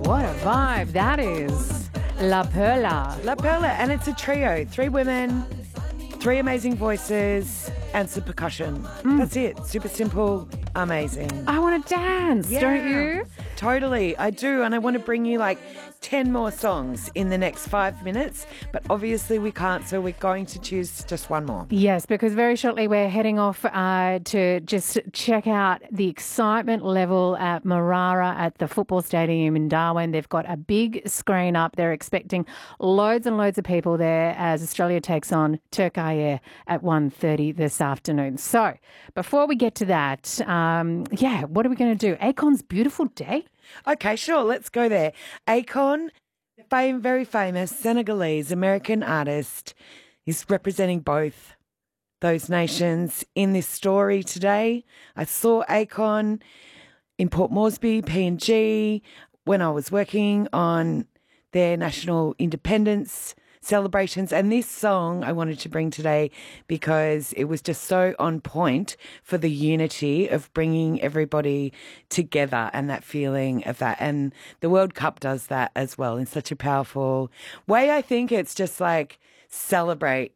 What a vibe that is. La Perla. La Perla, and it's a trio. 3 women, 3 amazing voices, and some percussion. That's it. Super simple, amazing. I want to dance, don't you? Totally, I do, and I want to bring you like 10 more songs in the next 5 minutes, but obviously we can't, so we're going to choose just one more. Yes, because very shortly we're heading off to just check out the excitement level at Marara at the football stadium in Darwin. They've got a big screen up. They're expecting loads and loads of people there as Australia takes on Turkey at 1:30 this afternoon. So before we get to that, what are we going to do? Akon's Beautiful Day? Okay, sure, let's go there. Akon, very famous Senegalese American artist, is representing both those nations in this story today. I saw Akon in Port Moresby, PNG, when I was working on their national independence celebrations, and this song I wanted to bring today because it was just so on point for the unity of bringing everybody together and that feeling of that. And the World Cup does that as well in such a powerful way. I think it's just like celebrate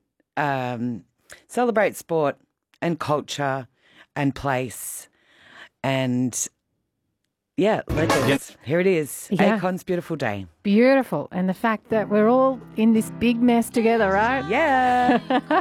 sport and culture and place and legends. Yes. Here it is. Yeah. Akon's Beautiful Day. Beautiful. And the fact that we're all in this big mess together, right? Yeah.